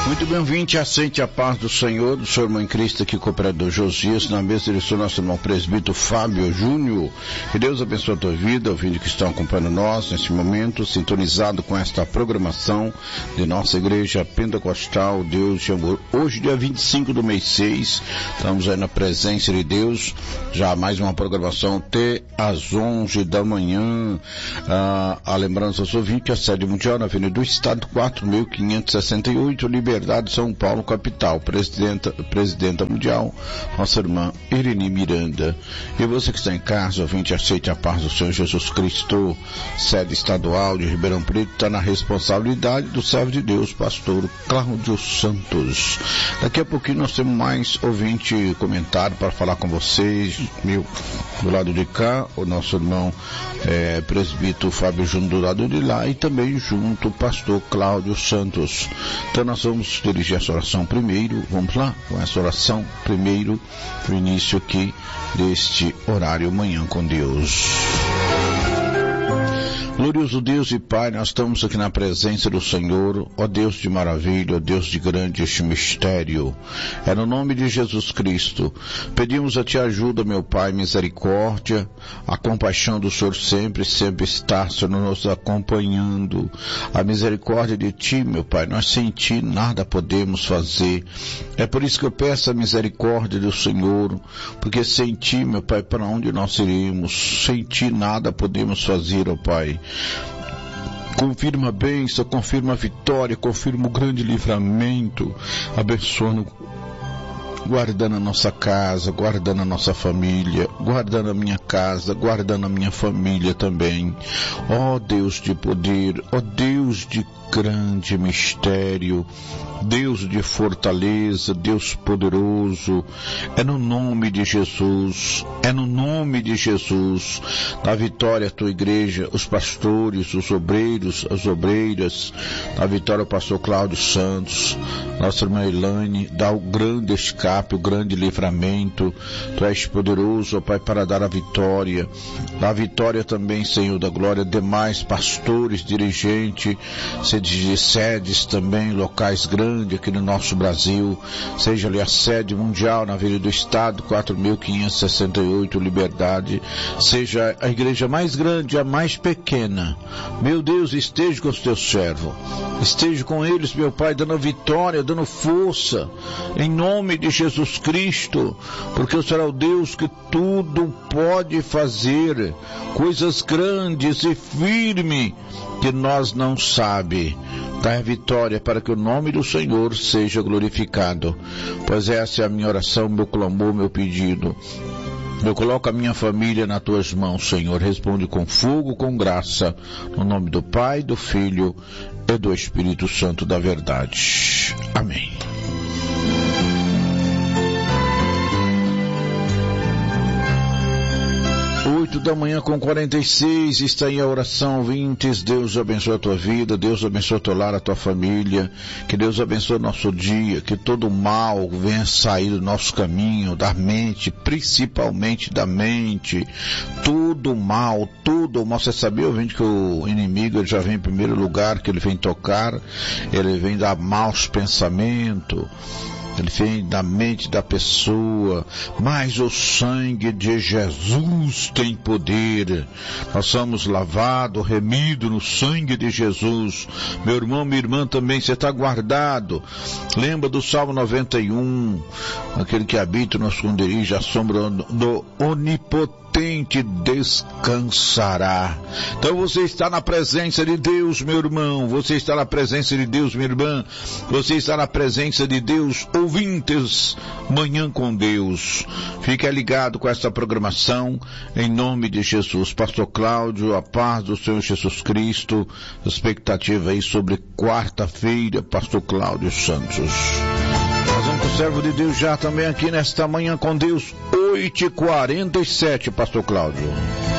Muito bem, ouvinte, aceite a paz do Senhor, do seu irmão em Cristo aqui, cooperador Josias, na mesa direção nosso irmão presbítero Fábio Júnior. Que Deus abençoe a tua vida, ouvinte que estão acompanhando nós nesse momento, sintonizado com esta programação de nossa igreja pentecostal, Deus de amor. Hoje, dia 25 do mês 6, estamos aí na presença de Deus, já mais uma programação até às 11 da manhã. A lembrança aos ouvintes, a sede mundial na Avenida do Estado, 4.568, Liberdade, São Paulo, capital. Presidenta mundial, nossa irmã Irene Miranda. E você que está em casa, ouvinte, aceite a paz do Senhor Jesus Cristo. Sede estadual de Ribeirão Preto está na responsabilidade do servo de Deus, pastor Cláudio Santos. Daqui a pouquinho nós temos mais ouvinte comentário para falar com vocês. Do lado de cá, o nosso irmão presbítero Fábio Júnior do lado de lá, e também junto o pastor Cláudio Santos. Então nós vamos dirigir essa oração primeiro. Vamos lá com essa oração primeiro, o início aqui deste horário Manhã com Deus. Glorioso Deus e Pai, nós estamos aqui na presença do Senhor, ó Deus de maravilha, ó Deus de grande este mistério. É no nome de Jesus Cristo. Pedimos a Ti ajuda, meu Pai, misericórdia, a compaixão do Senhor sempre está, Senhor, nos acompanhando. A misericórdia de Ti, meu Pai, nós sem Ti nada podemos fazer. É por isso que eu peço a misericórdia do Senhor, porque sem Ti, meu Pai, para onde nós iremos? Sem Ti nada podemos fazer, ó Pai. Confirma a bênção, confirma a vitória, confirma o grande livramento, abençoando, guardando a nossa casa, guardando a nossa família, guardando a minha casa, guardando a minha família também. Ó Deus de poder, ó Deus de grande mistério, Deus de fortaleza, Deus poderoso, é no nome de Jesus, da vitória a tua igreja, os pastores, os obreiros, as obreiras, da vitória o pastor Cláudio Santos, nossa irmã Elaine, dá o grande escape, o grande livramento. Tu és poderoso, ó Pai, para dar a vitória. Dá a vitória também, Senhor da glória, demais pastores, dirigentes, de sedes também, locais grandes aqui no nosso Brasil, seja ali a sede mundial na Avenida do Estado, 4.568, Liberdade, seja a igreja mais grande, a mais pequena. Meu Deus, esteja com os teus servos, esteja com eles, meu Pai, dando vitória, dando força, em nome de Jesus Cristo, porque o Senhor é o Deus que tudo pode fazer, coisas grandes e firmes que nós não sabemos. Dá a vitória para que o nome do Senhor seja glorificado, pois essa é a minha oração, meu clamor, meu pedido. Eu coloco a minha família nas tuas mãos, Senhor. Responde com fogo, com graça, no nome do Pai, do Filho e do Espírito Santo da verdade. Amém. 8 da manhã com 46, está aí a oração, ouvintes. Deus abençoe a tua vida, Deus abençoe o teu lar, a tua família, que Deus abençoe o nosso dia, que todo mal venha sair do nosso caminho, da mente, principalmente da mente, tudo mal, você sabia, ouvinte, que o inimigo ele já vem em primeiro lugar, que ele vem tocar, ele vem dar maus pensamentos, ele vem da mente da pessoa, mas o sangue de Jesus tem poder. Nós somos lavados, remidos no sangue de Jesus. Meu irmão, minha irmã também, você está guardado. Lembra do Salmo 91, aquele que habita no esconderijo, a sombra do Onipotente descansará. Então você está na presença de Deus, meu irmão, você está na presença de Deus, minha irmã, você está na presença de Deus, ouvintes, Manhã com Deus. Fique ligado com esta programação, em nome de Jesus. Pastor Cláudio, a paz do Senhor Jesus Cristo, expectativa aí sobre quarta-feira, Pastor Cláudio Santos. Nós vamos com o servo de Deus já também aqui nesta Manhã com Deus, 8h47, Pastor Cláudio.